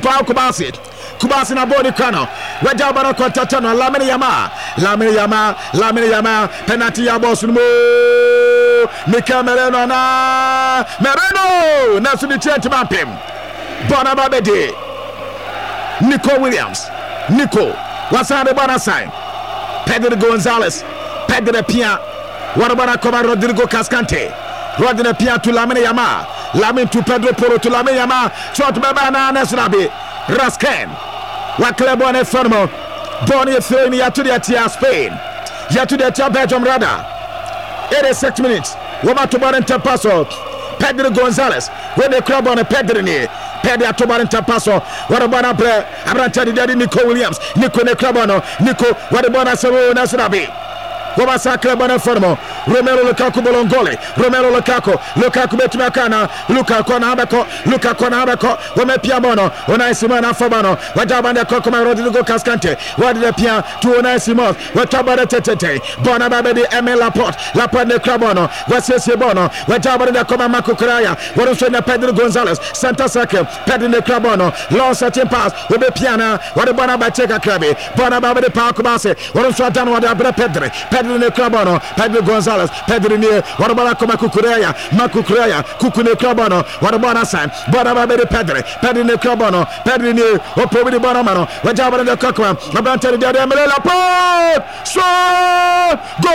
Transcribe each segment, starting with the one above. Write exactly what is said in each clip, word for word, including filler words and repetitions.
Paul Kubasi. Kubasi na body kano. Waja bara konta no Lamine Yamal. Lamine Yamal, Lamine Yamal. Penalty ya boss mo. Mikel Merino na Merino. Na sudi chenti mampim. Bona Babede. Nico Williams. Nico. Wasande bona sign. Pedro Gonzalez. Pedro Pia. Warabana Koma Rodrigo Cascante. Rodrigo Pia to Lamine Yamal. Lamine to Pedro Porro to Lamine Yamal. Short Babana Nesrabi. Rasken. Waklebone Fermo. Bonnie Femi Yatu de Tia Spain. Yatu de Tia Belgium Rada. eighty-six minutes. Wama to Barenta Paso. Pedro Gonzalez. When the club on a Pedro near. Pedro to Barenta Paso. What about a Abranta Daddy Nico Williams. Nico Neclabano. Nico. What about a Sero Nasrabi. Wabasa Klebana Fermo, Romero Lukaku Bolongole, Romero Lukaku, Lukaku Betumakana, Lukaku Nabeko, Lukaku Nabeko, Wame Piamono, Onai Simona Fabano, Wajabanda Kokoma Rodrigo Cascante, Wadi Pia, to Onai Simon, Watabada Tete, Bonabadi Emel Laporte, Laporte de Crabono, Wasese Bono, Wajabada Koma Makukraya, Wadusena Pedro Gonzalez, Santa Sake, Pedro de Crabono, Long Satin Pass, Wabe Piana, Wadabana Bateka Krabi, Bonababa de Parkabase, Wadusatan Wadabra Pedro. Pedro Neclabano, Pedro Gonzalez, Pedro Near, what about Kukureya, Makukureya, Kukune Clabano, what about San, Bonababa Pedro, Pedro Neclabano, Pedro Near, or probably Bonamano, what about the Cockman, about the Amela Port, so go,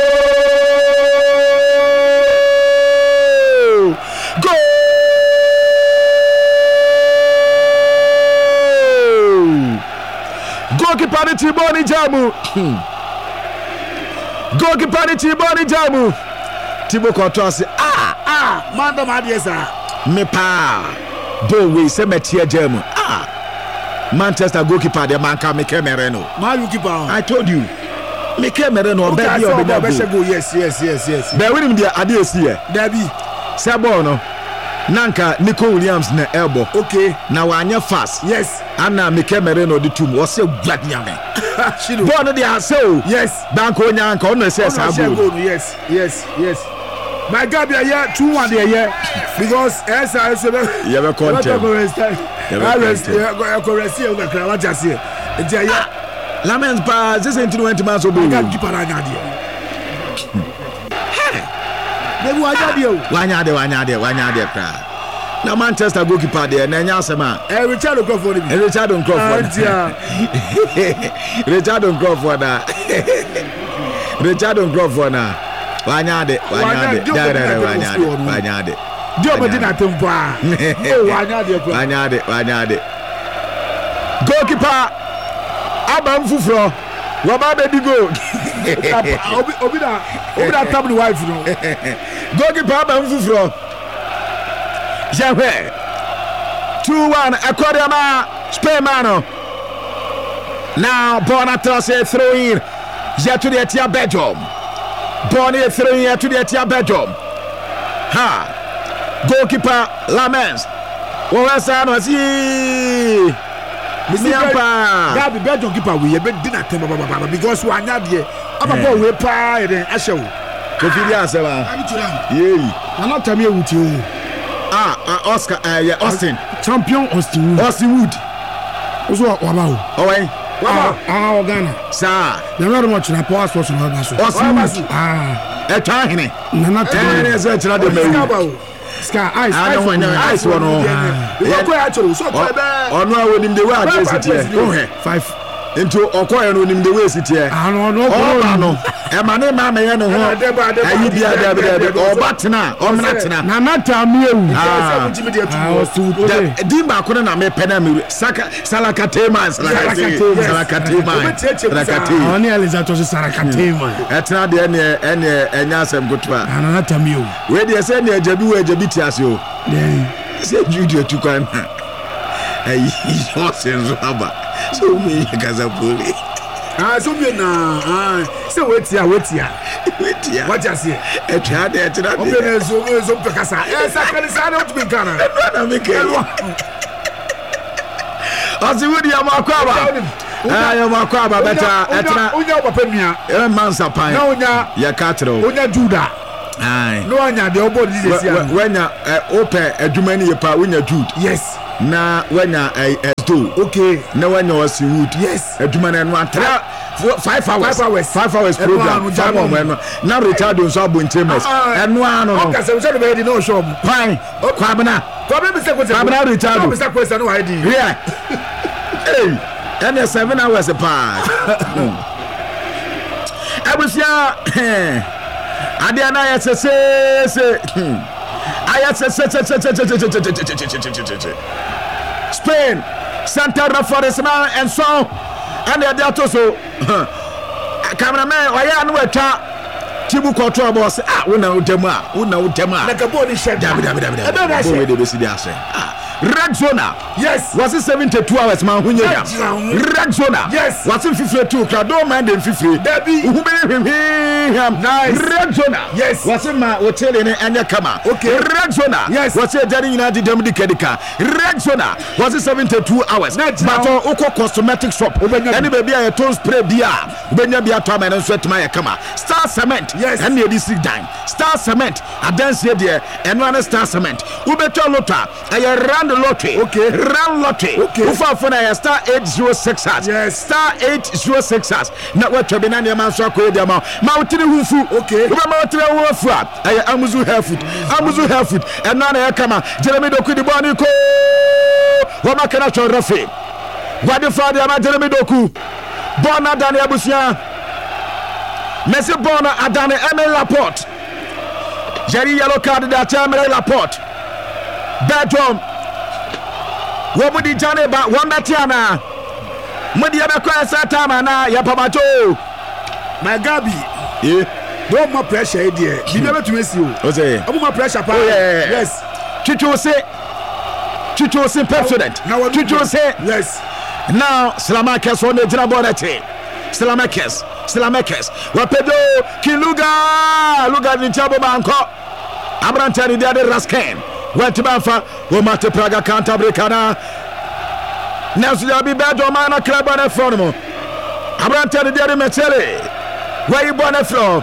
go. Goalkeeper Tiboni Jamu. Goalkeeper Tiboni Jamu. Tibo Kotosi. Ah, ah, Mando Madiesa. Me pa. Bo we se metia Jamu. Ah. Manchester goalkeeper the man can Mikel Merino. My goalkeeper. I told you. Mikel Merino okay, baby so or baby go. Yes, yes, yes, yes. Be with him there Adesi here. Debbie. Sebono. Nanka Nico Williams na elbow. Okay. Na wanya fast. Yes. Anna Mikel Merino the two was so glad yame. Born the so. Yes. Banko nyanka on says goal. Yes. Yes. Yes. My God, they are here two one there here because as I said, you have a content. I rest. You have a rest here. You have a just here. It's here. Lamens pass. This ain't twenty months old. I can't keep an eye on you. Hey. Wanyade, wanyade, wanyade, cry. Now Manchester goalkeeper there, Nanya Sama. Eh, Richard Crawford. Eh, Richard Crawford. Richard Crawford. Richard Crawford na. Wanyade, wanyade, wanyade, wanyade, wanyade. Dio Medina tempa. Oh, wanyade, wanyade, wanyade. Goalkeeper Abam Fufro. Wababe digo. Obi obi da obi da tap the wife no. Goalkeeper Abam Fufro. Jahwe two one Akodiama Spainmano. Now Bonatose throw in yet to the Etia Belgium. Bonnie throw in yet to the Etia Belgium. Ha goalkeeper Lamens. Owasano see Miampa. That be Belgium keeper we be dinner time because we are not there. Aba ball we pa e den ahyew. Kofidia asema. Yey. Na not tell me with you. Ah, uh, Oscar, uh, yeah, Austin. Champion Austin Wood. Austin Wood. What's what? Wow. Oh, wait. Wow. Ah, Ghana. Sir. They're not much in a power sports on our Austin Wood. Ah. A tiny. No, not tiny. It's a tiny. Sky ice. I don't want ice one. Yeah, actually. So, oh, no, I would in the way I just sit here. Five. Into Okoye no nim the way sit here. Ah no no no. E ma ne ma me ye no ho. Ayi bia da da da. O batena, o mnatena. Na nata me ewu. Ah. Di ba ko na me pena me saka salakatema salakatema salakatema. Salakatema. Oni alizato salakatema. Etna de ene ene enya asem gotwa. Na nata me ewu. We de se ne ajabi we ajabi ti ase o. Eh. Se juju tukwan. Ayi yo senzo aba. So me Gazapoli. Ah, so me na ah. So wait here, wait here. Wait here. What you say? E try there, try there. Open so so pekasa. Eh, sakani sa na utumi kana. Na me ke. Asi wudi ya makwaba. Ah, ya makwaba beta etra. Unya papa nua. E mansa pan. Na unya ya katro. Unya Juda. Ai. No anya de obo di this year. Wenya open adwuma ni yepa unya Jude. Yes. Na wenya do. Okay. No one knows wood. Yes. A human and one five hours. Five hours. Five hours program. Five hours. Now Richard was up in Timbers. And one. Okay, so we already know show. Fine. Kwabena. Kwabena say question. Kwabena Richard. Kwabena say question no I D. Yeah. Hey. And the seven hours apart. I was here. Adiana yes say say. I yes say Spain. Santa Rafael and so and the other so cameraman why are no ta Tibu control boss ah una utema una utema like a body shot dabi dabi dabi dabi we dey be see dey ase red zona yes was it seventy-two hours man hunye yam red zona yes was it fifty-two crowd don't mind them fifty dabi him nice red zona yes was it ma hotel ni anya kama okay red zona yes was it jari nyina di dem di kedika red zona was it seventy-two hours but oko cosmetic shop any baby a tone spray bia ubenya bia to am na so etima ya kama star cement yes and the six dime star cement adanse there and one star cement ubeto lota aye round lottery okay round lottery okay ufa for na star eight oh six hash yes star eight oh six hash na watwa be na ne man so akoye dia ma ma utiri hufu okay ube ma utiri hufu aye amuzu health amuzu health and na na kama Jeremy Doku di boni ko wa makana chon rafi wadi fadi ama Jeremy Doku bona dani abusia Messi bona adane Emile Laporte Jerry yellow card da Emile Laporte bedroom wo mudi jane ba wo mbetiana mudi abekwa satama na ya pamato my Gabi eh no more pressure here bi never to miss you o say no more pressure pa yes Chicho say Chicho say president Chicho say yes now Slamakers on the jina bonete Slamakers Slamakers wapedo Kiluga Luga ni chabo banko Abrantani de Rasken went banfa wo mate Praga Canterbury kana Nelson Yabi Bedo mana club on the front mo Abrantani de Mechele where you born from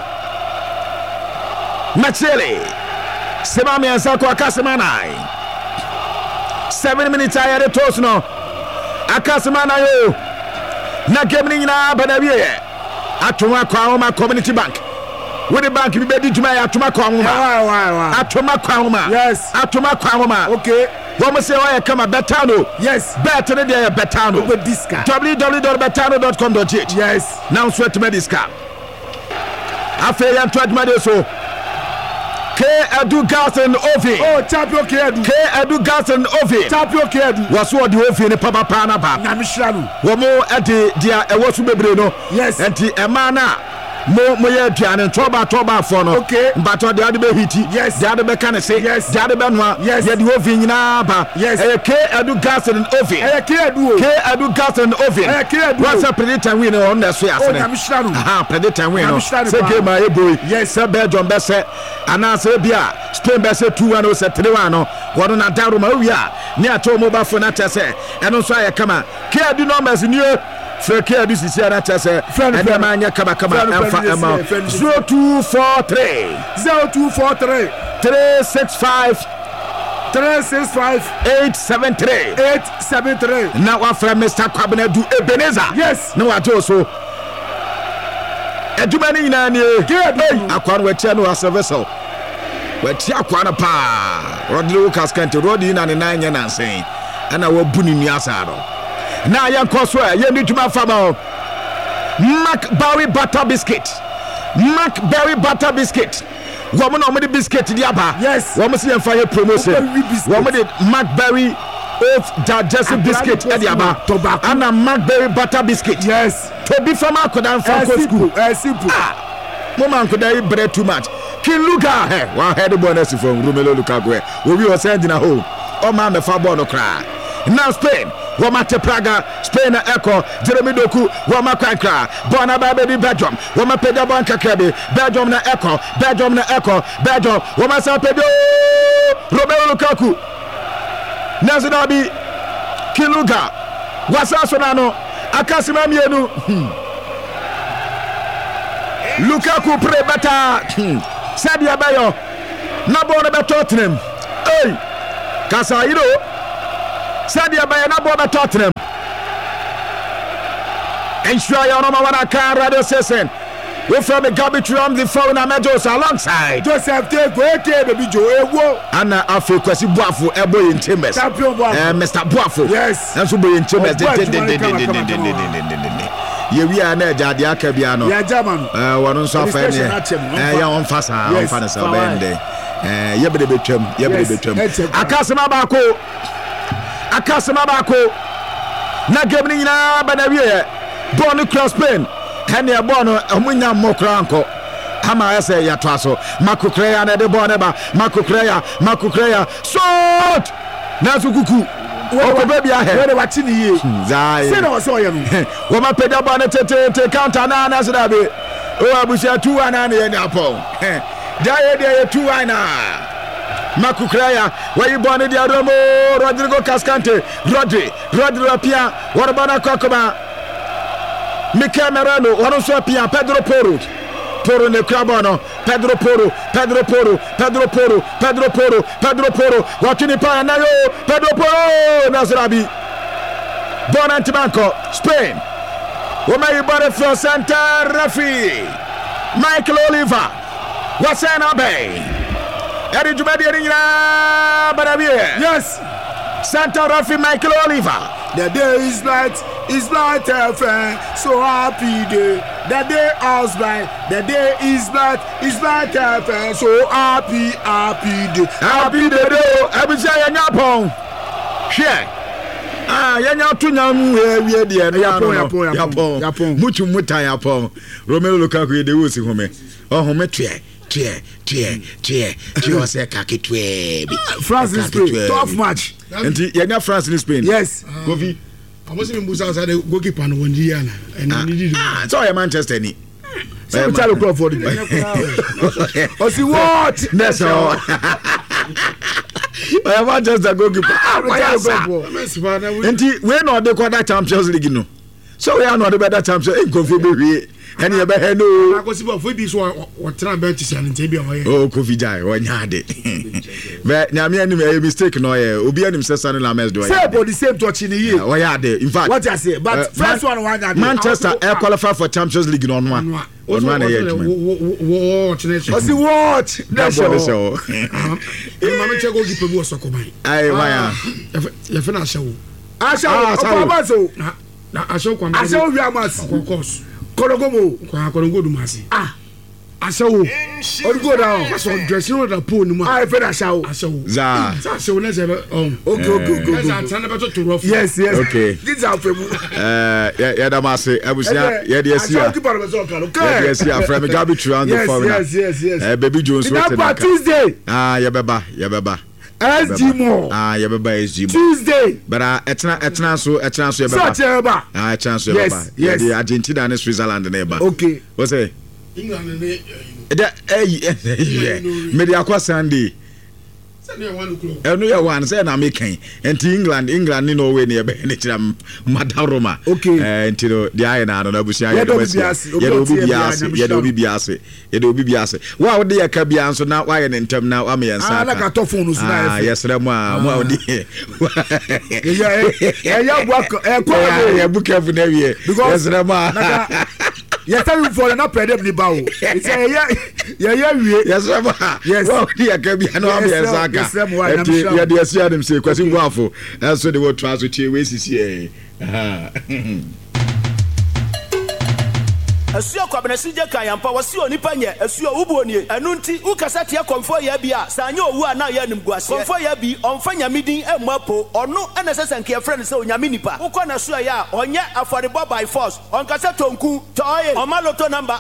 Mechele Semami Ansako Akasemanai seven minutes I had a toast no Akasemana yo na game ni nyina banawie atoma kwa ma community bank with the bank bi bedi juma ya atoma kwa ma why why why atoma kwa ma yes atoma kwa ma okay wo mo say why kama betano yes bet ne dey betano with discount w w w dot betano dot com dot h yes now sweat me discount afa ya ntwadma de so K Edu Garden Ovi oh champion K Edu K Edu Garden Ovi champion K Edu waso di Ovi ne papa pa na ba na mishralu wo mo edi dia ewo su bebre no yes enti ema na mo mo ye aduane toba toba fo no okay mbato de ade be hiti yes de ade be kan se yes de ade be noa yes ye de Ovi nyina ba yes e K Edu Garden Ovi e K Edu K Edu Garden Ovi e K Edu what's a predator win on the so oh na mishralu aha predator win no se game ma e boy yes se Belgium be se ana se bia Spain be se two one o se three one no wono na daro ma wi a ne ato mobile phone na tese eno so aye kama K Edu numbers ni Freke adu sisi ana tese ene ma anya kaba kaba emfa ema zero two four three zero two four three three six five three six five eight seven three eight seven three na wa fra Mister Kwabena du Ebeneza yes na wa to so eduma ni nyina ni akwan wa tia no aservesel wa tia akwan pa Rodri Lucas Kante Rodri na ne nan nya nansen ana wa bu ni nuasa do na yan koso ye ni djuma fama Macberry butter biscuit Macberry butter biscuit woman no me biscuit di aba yes woman see fire promotion woman the Macberry oat digestive biscuit e di aba and a Macberry butter biscuit yes to be from akodan from school eh simple ah mama akodan bread too much Kiluga he one head bonus from Romelu Lukaku we we was sending a home o ma me fa ball no cry now Spain Wamate Praga, Spain Echo, Jeremy Doku, Wamakra, Bona Baby Belgium, Wamapeda Banka Kebi, Belgium na Echo, Belgium na Echo, Belgium, Wamasa Pedo, Romelu Lukaku, Nazinabi, Kiluga, Wasasonano, Akasima Mienu, Lukaku pre bata, Sadia Bayo, Nabona Tottenham, hey, Kasa, you know. Sadia Bayana Boba Tottenham. Ensure your number one car radio station. We from the garbage room the phone and Meadows alongside Joseph take go take baby Joe Ewo. Anna Afi Kwesi Boafo Ebo in Chambers. Champion Boafo. Eh Mister Boafo. Yes. And so be in Chambers. Ye we are na jade aka bia no. Ya German. Eh wono nso afa ne. Eh ya on fasa, on fa na se bende. Eh ye bede betwam, ye bede betwam. Akasema ba ko. Akasema ba ko. Na game ni nyina ba na wie. Ball cross Spain. Kenya bono omunya mokra anko ama ese ya twaso Makukreya na de bono ba Makukreya Makukreya shot na sukuku oko baby ahe we de wati ni ye zai se na so ye no wo ma peda bono tete te counter na na se da be o abusia two one na ye ni apon da ye de two one na Makukreya where bono dia Romo Rodrigo Cascante Rodri Rodri Rapia Warabana Kokoba Mikel Merano, one of Pia, Pedro Porro, Porro ne Crabono, Pedro Porro, Pedro Porro, Pedro Porro, Pedro Porro, Pedro Porro, Wakini Panayo, Pedro Porro, Nazarabi, Bonantibanco, Spain, Omai Bonifio Santa Rafi, Michael Oliver, Wasana Bay, Eddie Jubadia, Badavia, yes, Santa Rafi, Michael Oliver. The day is light, is light, a friend. So happy day. The day is light, the day is light, is light, a friend. So happy, happy day. Happy day, every day, and yapon. Share. Ah, yanya tunyam we we de no yapon yapon yapon yapon. Muchu muta yapon. Romelu Lukaku de wo si home. Oh home tue. Tue, tue, tue, tue say kaki tue bi. France in Spain, tough match. Enti yanya France in Spain. Yes. Kofi. Amosi mbusa outside the goalkeeper no won dia na. And he did. Ah, so your Manchester ni. So we tell club for the. O si what? Neso. Oya Manchester goalkeeper. Enti we no dey quarter Champions League no. So we are not the better Champions League Kofi be and you be no. I go see but for this one what try bench is an be o. Oh Kofi Jai one yade. But na me any mistake no here. Obi anim say Sani Lames do. Say about the same touch in the year. Oh yeah there. In fact what I say but uh, first one one yade. Manchester air qualify for Champions League no one. On one here. What o si what? That's what they say. Eh mama check go keep go so ko mai. Ai why? You finish show. Asha o ba so. Na asho kwa asha o wi amas of course kologomo kwa kologo dumasi ah asha o orugo down so dressing on the pool ni mo ah fe asha o asha o za asha o na se um okay okay okay let's turn about to rough yes yes okay this are femu eh ya da mase abusia ya de asia asha keep on so kan okay ya de asia from Gabi Triangle the phone yes yes yes eh baby Jones what na Tuesday ah ya beba ya beba S G Mo ah ya beba S G Mo Tuesday but uh etna etna so etna so ya beba so eba ah etna so ya beba yes the Argentina and Switzerland na eba okay what say England ne eh eh media kwa Sunday enu ya one say na making enti England England ni Norway ni ebe ni kira Madaroma okay eh enti no dia ya na no abusia ya do biase ya do biase ya do biase ya do biase wa wo de ya ka bia nso na wa ye ntem na wa me yansa ah na ka to phone so na ah yes ra mo a mo a de ya ya ya bua e ko ya buka fu na wie yes ra mo yes I will for na pede ni ba o it's ya ya ya wie yes ra mo yes wa de ya ka bia na wa me yansa ka ya de asia dem say kwasi Boafo so de wo twa so tie we sisi eh Asuo kwabenesi je kan yampa wasi onipa nye asuo ubuonie enu nti ukasa tie konfo ya bia sanya owu ana ya nimguase konfo ya bi onfanya midin emapo ono ene sesenke friend se onyame nipa ukọ na suo ya onye affordable by force onkasa tonku toye omaloto number